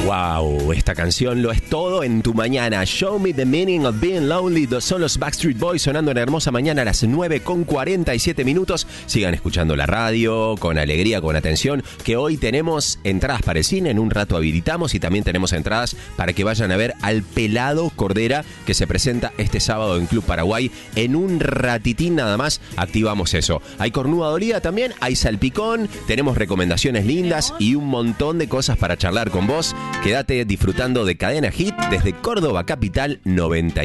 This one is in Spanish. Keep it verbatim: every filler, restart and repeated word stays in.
Wow, esta canción lo es todo en tu mañana. Show me the meaning of being lonely. Son los Backstreet Boys sonando en Hermosa Mañana a las nueve con cuarenta y siete minutos. Sigan escuchando la radio con alegría, con atención, que hoy tenemos entradas para el cine. En un rato habilitamos y también tenemos entradas para que vayan a ver al Pelado Cordera, que se presenta este sábado en Club Paraguay. En un ratitín nada más activamos eso. Hay cornuda dolida también, hay salpicón, tenemos recomendaciones lindas y un montón de cosas para charlar con vos. Quédate disfrutando de Cadena Hit desde Córdoba Capital noventa.